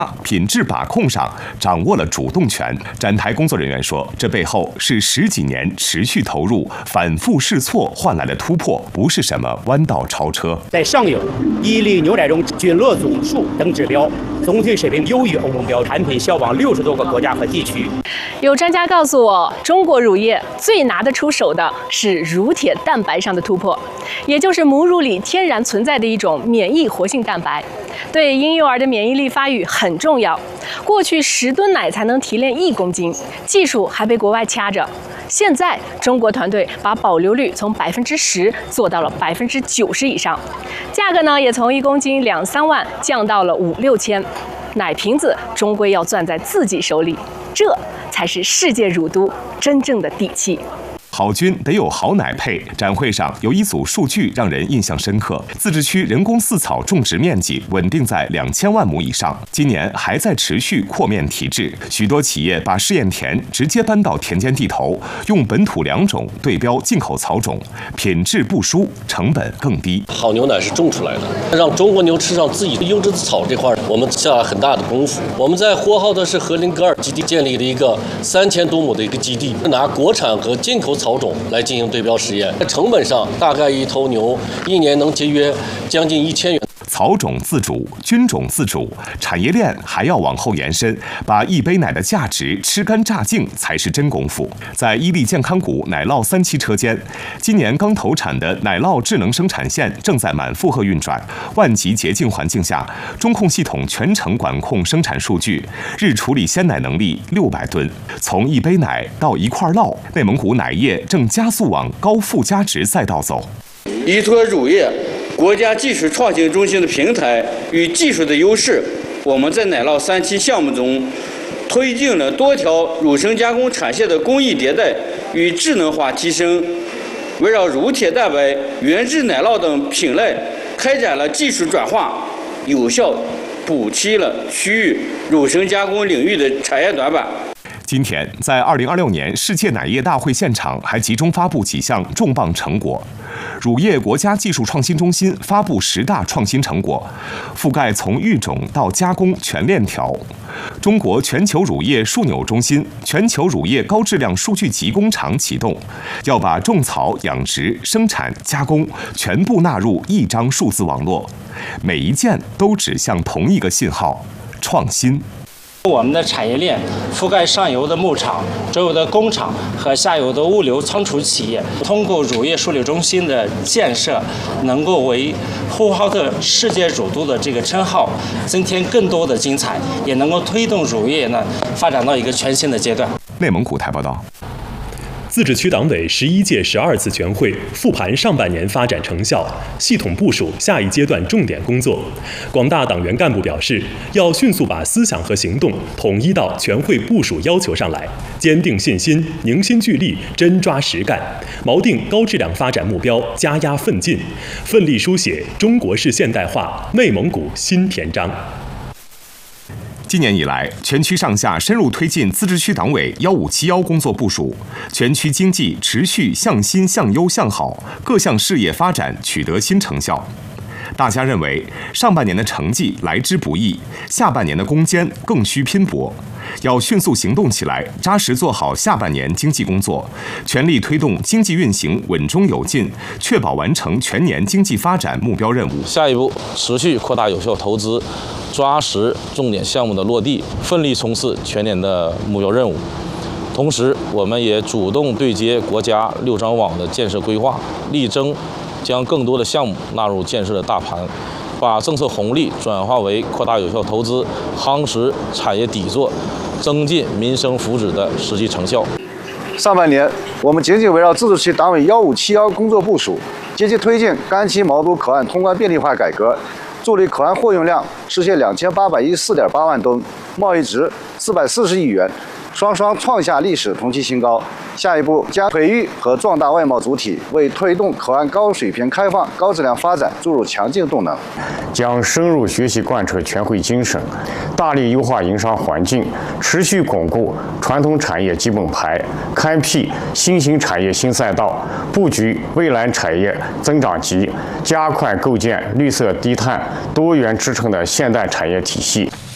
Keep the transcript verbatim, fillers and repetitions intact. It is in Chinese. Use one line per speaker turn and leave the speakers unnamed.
品质把控上掌握了主动权。展台工作人员说，这背后是十几年持续投入、反复试错换来的突破，不是什么弯道超车。
在上游伊利牛奶中菌落总数等指标总体水平优于欧盟标准，产品销往六十多个国家和地区。
有专家告诉我，中国乳业最拿得出手的是乳铁蛋白上的突破，也就是母乳里天然存在的一种免疫活性蛋白，对婴幼儿的免疫力发育很重要。过去十吨奶才能提炼一公斤，技术还被国外掐着。现在中国团队把保留率从百分之十做到了百分之九十以上，价格呢也从一公斤两三万降到了五六千。奶瓶子终归要攥在自己手里，这才是世界乳都真正的底气。
好菌得有好奶配。展会上有一组数据让人印象深刻：自治区人工饲草种植面积稳定在两千万亩以上，今年还在持续扩面提质。许多企业把试验田直接搬到田间地头，用本土良种对标进口草种，品质不输，成本更低。
好牛奶是种出来的，让中国牛吃上自己优质的草这块，我们下了很大的功夫。我们在呼和浩特市和林格尔基地建立了一个三千多亩的一个基地，拿国产和进口草种来进行对标实验，在成本上大概一头牛一年能节约将近一千元。
草种自主，菌种自主，产业链还要往后延伸，把一杯奶的价值吃干榨净才是真功夫。在伊利健康谷奶酪三期车间，今年刚投产的奶酪智能生产线正在满负荷运转，万级洁净环境下，中控系统全程管控生产数据，日处理鲜奶能力六百吨。从一杯奶到一块酪，内蒙古奶业正加速往高附加值赛道走。
依托乳业国家技术创新中心的平台与技术的优势，我们在奶酪三期项目中推进了多条乳生加工产线的工艺迭代与智能化提升，围绕乳铁蛋白、原质奶酪等品类开展了技术转化，有效补齐了区域乳生加工领域的产业短板。
今天，在二零二六年世界奶业大会现场，还集中发布几项重磅成果。乳业国家技术创新中心发布十大创新成果，覆盖从育种到加工全链条。中国全球乳业枢纽中心、全球乳业高质量数据集工厂启动，要把种草、养殖、生产、加工全部纳入一张数字网络，每一件都指向同一个信号：创新。
我们的产业链覆盖上游的牧场、周游的工厂和下游的物流仓储企业。通过乳业枢纽中心的建设，能够为呼和浩特世界乳都的这个称号增添更多的精彩，也能够推动乳业呢发展到一个全新的阶段。
内蒙古台报道。
自治区党委十一届十二次全会复盘上半年发展成效，系统部署下一阶段重点工作。广大党员干部表示，要迅速把思想和行动统一到全会部署要求上来，坚定信心，凝心聚力，真抓实干，锚定高质量发展目标，加压奋进，奋力书写中国式现代化内蒙古新篇章。
今年以来，全区上下深入推进自治区党委幺五七幺工作部署，全区经济持续向新向优向好，各项事业发展取得新成效。大家认为，上半年的成绩来之不易，下半年的攻坚更需拼搏，要迅速行动起来，扎实做好下半年经济工作，全力推动经济运行稳中有进，确保完成全年经济发展目标任务。
下一步，持续扩大有效投资，抓实重点项目的落地，奋力冲刺全年的目标任务。同时，我们也主动对接国家六张网的建设规划，力争将更多的项目纳入建设的大盘，把政策红利转化为扩大有效投资、夯实产业底座、增进民生福祉的实际成效。
上半年，我们紧紧围绕自治区党委幺五七幺工作部署，积极推进甘旗毛都口岸通关便利化改革，助力口岸货运量实现两千八百一十四点八万吨，贸易值四百四十亿元，双双创下历史同期新高。下一步将培育和壮大外贸主体，为推动口岸高水平开放、高质量发展注入强劲动能。
将深入学习贯彻全会精神，大力优化营商环境，持续巩固传统产业基本盘，开辟新兴产业新赛道，布局未来产业增长极，加快构建绿色低碳、多元支撑的现代产业体系。